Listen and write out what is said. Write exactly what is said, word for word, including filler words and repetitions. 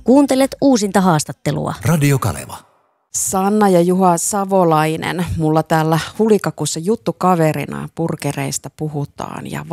Kuuntelet uusinta haastattelua. Radio Kaleva. Sanna ja Juha Savolainen, mulla täällä Hulikakussa juttukaverina purkereista puhutaan ja